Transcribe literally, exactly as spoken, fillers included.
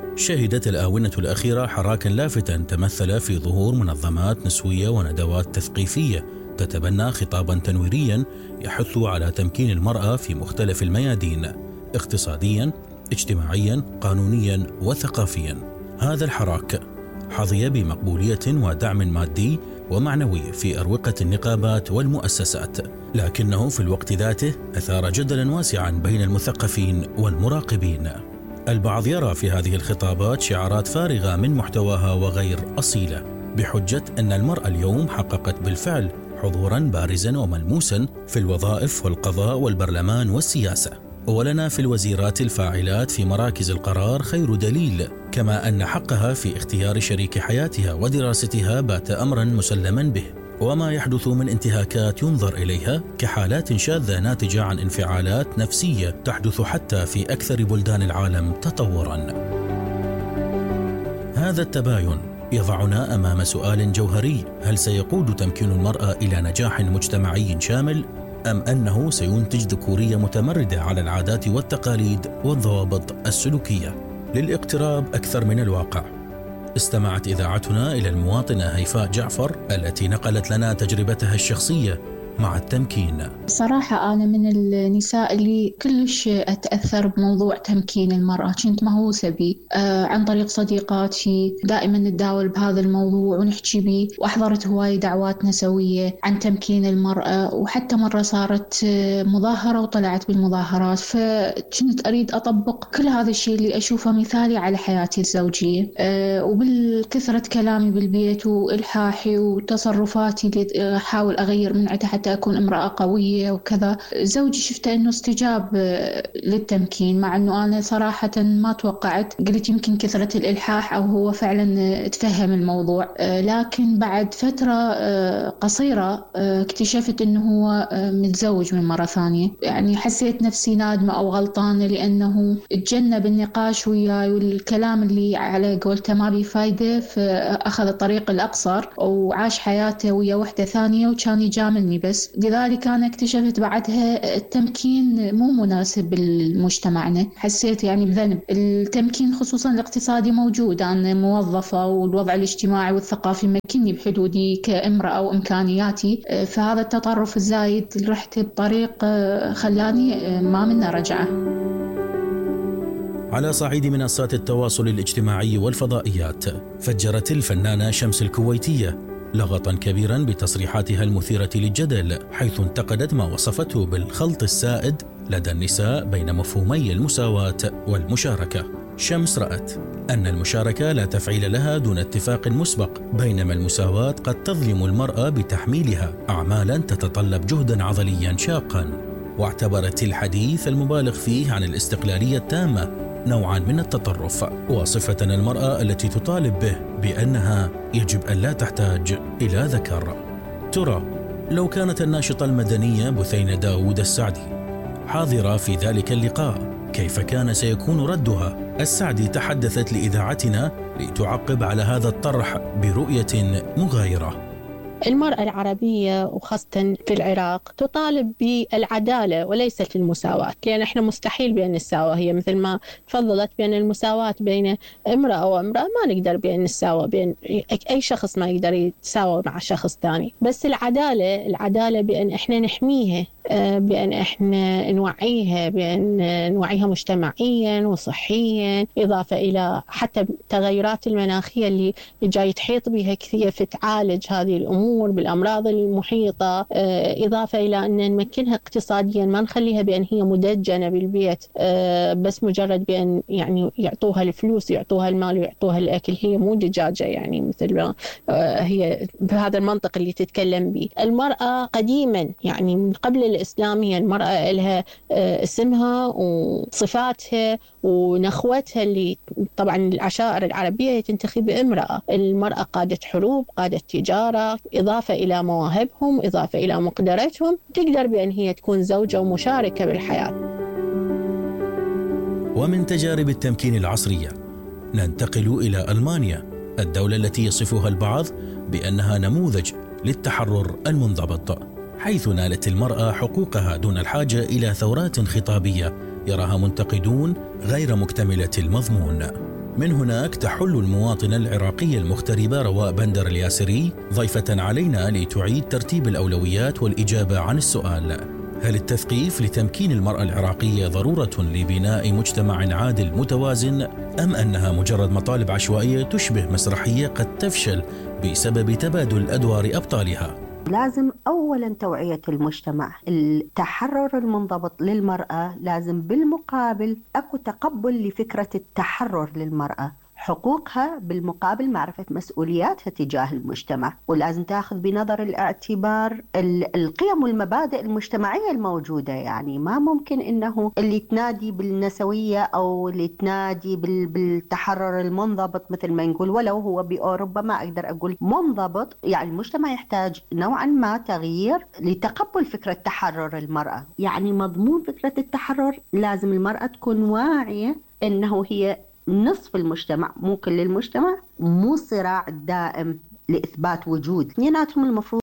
شهدت الآونة الأخيرة حراكا لافتا تمثل في ظهور منظمات نسوية وندوات تثقيفية تتبنى خطابا تنويريا يحث على تمكين المرأة في مختلف الميادين، اقتصاديا، اجتماعيا، قانونيا وثقافيا. هذا الحراك حظي بمقبولية ودعم مادي ومعنوي في أروقة النقابات والمؤسسات، لكنه في الوقت ذاته أثار جدلا واسعا بين المثقفين والمراقبين. البعض يرى في هذه الخطابات شعارات فارغة من محتواها وغير أصيلة، بحجة أن المرأة اليوم حققت بالفعل حضورا بارزا وملموسا في الوظائف والقضاء والبرلمان والسياسة، ولنا في الوزيرات الفاعلات في مراكز القرار خير دليل، كما أن حقها في اختيار شريك حياتها ودراستها بات أمرا مسلما به، وما يحدث من انتهاكات ينظر إليها كحالات شاذة ناتجة عن انفعالات نفسية تحدث حتى في أكثر بلدان العالم تطورا. هذا التباين يضعنا أمام سؤال جوهري: هل سيقود تمكين المرأة إلى نجاح مجتمعي شامل، أم أنه سينتج ذكورية متمردة على العادات والتقاليد والضوابط السلوكية؟ للاقتراب أكثر من الواقع، استمعت إذاعتنا إلى المواطنة هيفاء جعفر التي نقلت لنا تجربتها الشخصية مع التمكين. صراحة أنا من النساء اللي كلش أتأثر بموضوع تمكين المرأة، كنت مهووسة به آه عن طريق صديقاتي، دائما نتداول بهذا الموضوع ونحكي به، وأحضرت هواي دعوات نسوية عن تمكين المرأة، وحتى مرة صارت مظاهرة وطلعت بالمظاهرات، فكنت أريد أطبق كل هذا الشيء اللي أشوفه مثالي على حياتي الزوجية. آه وبالكثرة كلامي بالبيت وإلحاحي وتصرفاتي اللي أحاول أغير من عتها حتى أكون امرأة قوية وكذا، زوجي شفته أنه استجاب للتمكين، مع أنه أنا صراحة ما توقعت، قلت يمكن كثرة الإلحاح أو هو فعلا تفهم الموضوع. لكن بعد فترة قصيرة اكتشفت أنه هو متزوج من مرة ثانية، يعني حسيت نفسي نادمة أو غلطانة لأنه تجنب النقاش وياي والكلام اللي على قولته ما بيه فايدة، فأخذ الطريق الأقصر وعاش حياته ويا وحدة ثانية وكان يجاملني بس. لذلك أنا اكتشفت بعدها التمكين مو مناسب لمجتمعنا، حسيت يعني بذنب. التمكين خصوصا الاقتصادي موجود، أنا موظفة والوضع الاجتماعي والثقافي مكني بحدودي كامرأة وإمكانياتي، فهذا التطرف الزايد رحت بطريق خلاني ما منا رجعة. على صعيد منصات التواصل الاجتماعي والفضائيات، فجرت الفنانة شمس الكويتية لغطا كبيرا بتصريحاتها المثيرة للجدل، حيث انتقدت ما وصفته بالخلط السائد لدى النساء بين مفهومي المساواة والمشاركة. شمس رأت أن المشاركة لا تفعيل لها دون اتفاق مسبق، بينما المساواة قد تظلم المرأة بتحميلها أعمالا تتطلب جهدا عضليا شاقا، واعتبرت الحديث المبالغ فيه عن الاستقلالية التامة نوعا من التطرف، واصفة المرأة التي تطالب به بأنها يجب أن لا تحتاج إلى ذكر. ترى لو كانت الناشطة المدنية بثينة داود السعدي حاضرة في ذلك اللقاء، كيف كان سيكون ردها؟ السعدي تحدثت لإذاعتنا لتعقب على هذا الطرح برؤية مغايرة. المرأة العربية وخاصة في العراق تطالب بالعدالة وليست المساواة، لأن احنا مستحيل بأن نساوى، هي مثل ما تفضلت بأن المساواة بين امرأة وامرأة، ما نقدر بأن نساوى، بأن أي شخص ما يقدر يتساوى مع شخص ثاني، بس العدالة العدالة بأن احنا نحميها، بأن احنا نوعيها، بأن نوعيها مجتمعيا وصحيا، إضافة إلى حتى التغيرات المناخية اللي جاي تحيط بها كثير، فتعالج هذه الأمور بالأمراض المحيطة، إضافة إلى أن نمكنها اقتصاديا، ما نخليها بأن هي مدجنة بالبيت بس مجرد بأن يعني يعطوها الفلوس، يعطوها المال ويعطوها الأكل، هي مو دجاجة يعني مثل ما هي بهذا المنطق اللي تتكلم به. المرأة قديما يعني من قبل الإسلام هي المرأة لها اسمها وصفاتها ونخوتها، اللي طبعا العشائر العربية تنتخب امرأة. المرأة قادت حروب، قادت تجارة، إضافة إلى مواهبهم، إضافة إلى مقدرتهم، تقدر بأن هي تكون زوجة ومشاركة بالحياة. ومن تجارب التمكين العصرية ننتقل إلى ألمانيا، الدولة التي يصفها البعض بأنها نموذج للتحرر المنضبط، حيث نالت المرأة حقوقها دون الحاجة إلى ثورات خطابية يراها منتقدون غير مكتملة المضمون. من هناك تحل المواطنة العراقية المغتربة رواء بندر الياسري ضيفة علينا لتعيد ترتيب الأولويات والإجابة عن السؤال: هل التثقيف لتمكين المرأة العراقية ضرورة لبناء مجتمع عادل متوازن، أم أنها مجرد مطالب عشوائية تشبه مسرحية قد تفشل بسبب تبادل أدوار أبطالها؟ لازم أولا توعية المجتمع. التحرر المنضبط للمرأة لازم بالمقابل أكو تقبل لفكرة التحرر للمرأة، حقوقها بالمقابل معرفة مسؤولياتها تجاه المجتمع، ولازم تأخذ بنظر الاعتبار القيم والمبادئ المجتمعية الموجودة. يعني ما ممكن إنه اللي تنادي بالنسوية أو اللي تنادي بالتحرر المنضبط مثل ما نقول، ولو هو بأوروبا ما أقدر أقول منضبط. يعني المجتمع يحتاج نوعا ما تغيير لتقبل فكرة تحرر المرأة. يعني مضمون فكرة التحرر لازم المرأة تكون واعية إنه هي نصف المجتمع، مو كل المجتمع، مو صراع دائم لإثبات وجود، اثنيناتهم المفروض